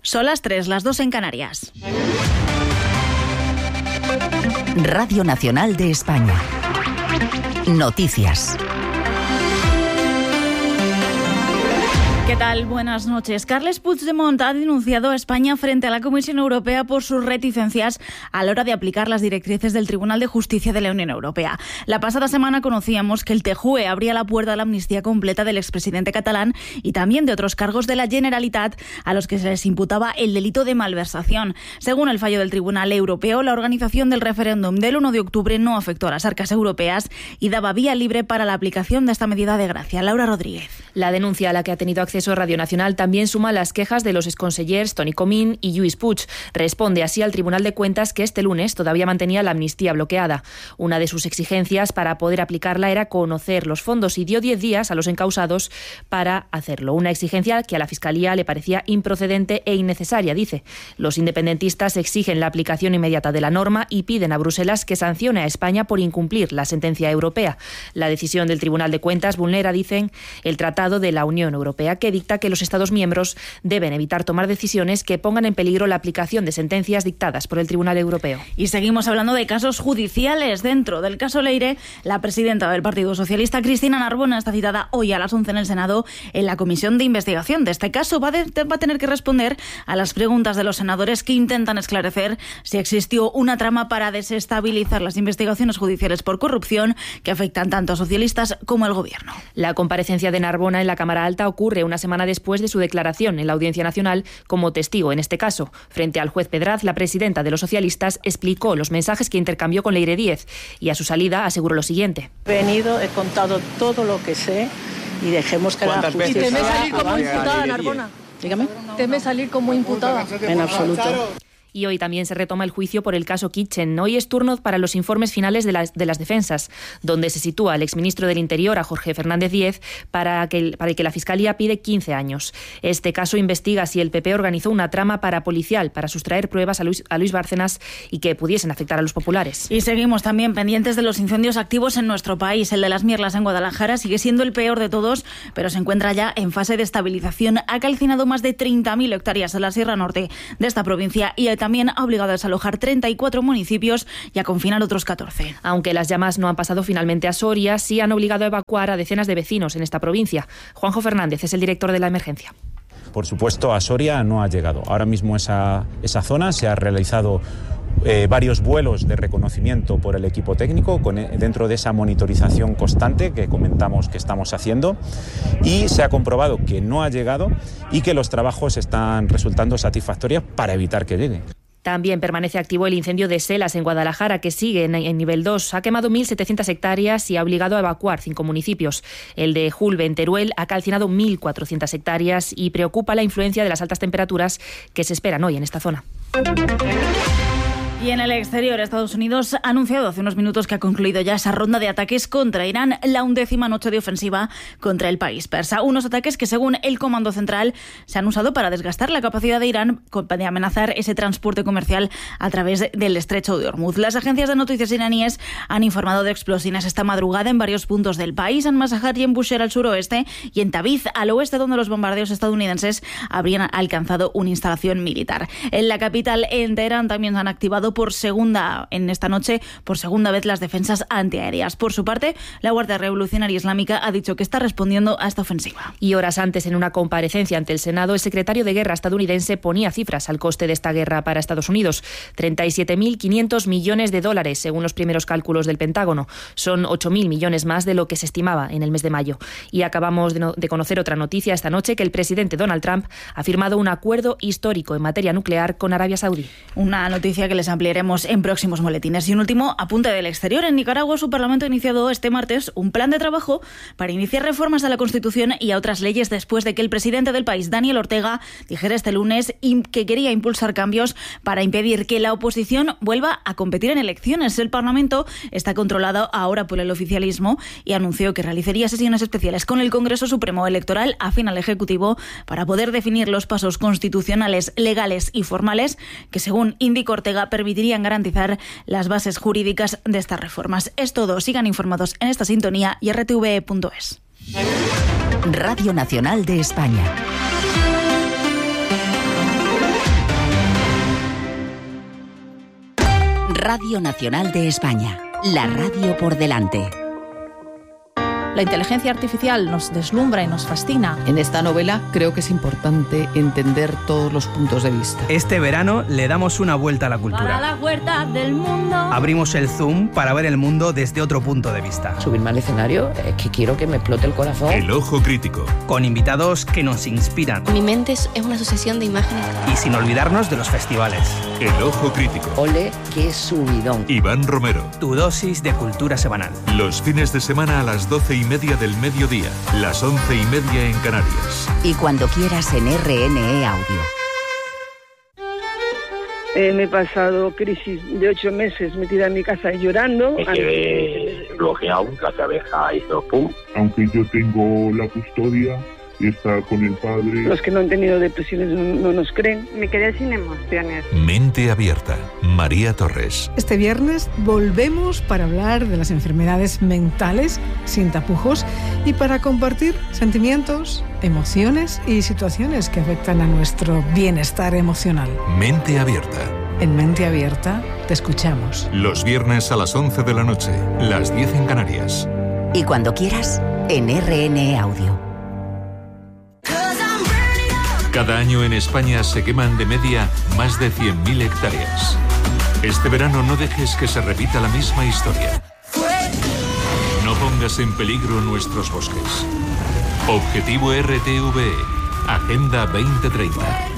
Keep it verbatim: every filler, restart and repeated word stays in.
Son las tres, las dos en Canarias. Radio Nacional de España. Noticias. ¿Qué tal? Buenas noches. Carles Puigdemont ha denunciado a España frente a la Comisión Europea por sus reticencias a la hora de aplicar las directrices del Tribunal de Justicia de la Unión Europea. La pasada semana conocíamos que el T J U E abría la puerta a la amnistía completa del expresidente catalán y también de otros cargos de la Generalitat a los que se les imputaba el delito de malversación. Según el fallo del Tribunal Europeo, la organización del referéndum del uno de octubre no afectó a las arcas europeas y daba vía libre para la aplicación de esta medida de gracia. Laura Rodríguez. La denuncia a la que ha tenido acceso Radio Nacional también suma las quejas de los exconsellers Toni Comín y Lluís Puig. Responde así al Tribunal de Cuentas que este lunes todavía mantenía la amnistía bloqueada. Una de sus exigencias para poder aplicarla era conocer los fondos y dio diez días a los encausados para hacerlo. Una exigencia que a la Fiscalía le parecía improcedente e innecesaria, dice. Los independentistas exigen la aplicación inmediata de la norma y piden a Bruselas que sancione a España por incumplir la sentencia europea. La decisión del Tribunal de Cuentas vulnera, dicen, el Tratado de la Unión Europea, que dicta que los Estados miembros deben evitar tomar decisiones que pongan en peligro la aplicación de sentencias dictadas por el Tribunal Europeo. Y seguimos hablando de casos judiciales. Dentro del caso Leire, la presidenta del Partido Socialista, Cristina Narbona, está citada hoy a las once en el Senado en la comisión de investigación de este caso. Va, de, va a tener que responder a las preguntas de los senadores que intentan esclarecer si existió una trama para desestabilizar las investigaciones judiciales por corrupción que afectan tanto a socialistas como al Gobierno. La comparecencia de Narbona en la Cámara Alta ocurre una semana después de su declaración en la Audiencia Nacional como testigo en este caso. Frente al juez Pedraz, la presidenta de los socialistas explicó los mensajes que intercambió con Leire Díez y a su salida aseguró lo siguiente. He venido, he contado todo lo que sé y dejemos que la justicia... ¿Y teme salir como imputada, Narbona? Dígame. ¿Teme salir como imputada? En absoluto. Y hoy también se retoma el juicio por el caso Kitchen. Hoy es turno para los informes finales de las, de las defensas, donde se sitúa al exministro del Interior, a Jorge Fernández Díez, para, que, para el que la Fiscalía pide quince años. Este caso investiga si el P P organizó una trama parapolicial para sustraer pruebas a Luis, a Luis Bárcenas y que pudiesen afectar a los populares. Y seguimos también pendientes de los incendios activos en nuestro país. El de las Mierlas en Guadalajara sigue siendo el peor de todos, pero se encuentra ya en fase de estabilización. Ha calcinado más de treinta mil hectáreas en la Sierra Norte de esta provincia y también ha obligado a desalojar treinta y cuatro municipios y a confinar otros catorce. Aunque las llamas no han pasado finalmente a Soria, sí han obligado a evacuar a decenas de vecinos en esta provincia. Juanjo Fernández es el director de la emergencia. Por supuesto, a Soria no ha llegado. Ahora mismo esa, esa zona se ha realizado eh, varios vuelos de reconocimiento por el equipo técnico con, dentro de esa monitorización constante que comentamos que estamos haciendo, y se ha comprobado que no ha llegado y que los trabajos están resultando satisfactorios para evitar que llegue. También permanece activo el incendio de Selas en Guadalajara, que sigue en, en nivel dos. Ha quemado mil setecientas hectáreas y ha obligado a evacuar cinco municipios. El de Julbe, en Teruel, ha calcinado mil cuatrocientas hectáreas y preocupa la influencia de las altas temperaturas que se esperan hoy en esta zona. Y en el exterior, Estados Unidos ha anunciado hace unos minutos que ha concluido ya esa ronda de ataques contra Irán, la undécima noche de ofensiva contra el país persa. Unos ataques que, según el Comando Central, se han usado para desgastar la capacidad de Irán de amenazar ese transporte comercial a través del estrecho de Hormuz. Las agencias de noticias iraníes han informado de explosiones esta madrugada en varios puntos del país, en Mazahar y en Bushehr al suroeste, y en Tabriz al oeste, donde los bombardeos estadounidenses habrían alcanzado una instalación militar. En la capital, en Teherán, también se han activado por segunda en esta noche por segunda vez las defensas antiaéreas. Por su parte, la Guardia Revolucionaria Islámica ha dicho que está respondiendo a esta ofensiva. Y horas antes, en una comparecencia ante el Senado, el secretario de Guerra estadounidense ponía cifras al coste de esta guerra para Estados Unidos: treinta y siete mil quinientos millones de dólares, según los primeros cálculos del Pentágono. Son ocho mil millones más de lo que se estimaba en el mes de mayo. Y acabamos de, no, de conocer otra noticia esta noche, que el presidente Donald Trump ha firmado un acuerdo histórico en materia nuclear con Arabia Saudí. Una noticia que les ampliaremos en próximos boletines. Y un último apunte del exterior. En Nicaragua, su Parlamento ha iniciado este martes un plan de trabajo para iniciar reformas a la Constitución y a otras leyes después de que el presidente del país, Daniel Ortega, dijera este lunes que quería impulsar cambios para impedir que la oposición vuelva a competir en elecciones. El Parlamento está controlado ahora por el oficialismo y anunció que realizaría sesiones especiales con el Congreso Supremo Electoral afín al Ejecutivo para poder definir los pasos constitucionales, legales y formales que, según indicó Ortega, permitirían garantizar las bases jurídicas de estas reformas. Es todo. Sigan informados en esta sintonía y r t v punto es. Radio Nacional de España. Radio Nacional de España. La radio por delante. La inteligencia artificial nos deslumbra y nos fascina. En esta novela creo que es importante entender todos los puntos de vista. Este verano le damos una vuelta a la cultura. Para la huerta del mundo. Abrimos el Zoom para ver el mundo desde otro punto de vista. Subirme al escenario es que quiero que me explote el corazón. El ojo crítico. Con invitados que nos inspiran. Mi mente es una sucesión de imágenes. Y sin olvidarnos de los festivales. El ojo crítico. Ole, qué subidón. Iván Romero. Tu dosis de cultura semanal. Los fines de semana a las doce y media del mediodía. Las once y media en Canarias. Y cuando quieras en R N E Audio. Eh, me he pasado crisis de ocho meses metida en mi casa llorando. Me quedé bloqueado, la cabeza hizo pum. Aunque yo tengo la custodia y está con el padre. Los que no han tenido depresiones no, no nos creen. Me quedé sin emociones. Mente abierta. María Torres. Este viernes volvemos para hablar de las enfermedades mentales sin tapujos y para compartir sentimientos, emociones y situaciones que afectan a nuestro bienestar emocional. Mente abierta. En Mente Abierta te escuchamos. Los viernes a las once de la noche, las diez en Canarias. Y cuando quieras en R N E Audio. Cada año en España se queman de media más de cien mil hectáreas. Este verano no dejes que se repita la misma historia. No pongas en peligro nuestros bosques. Objetivo R T V E, Agenda veinte treinta.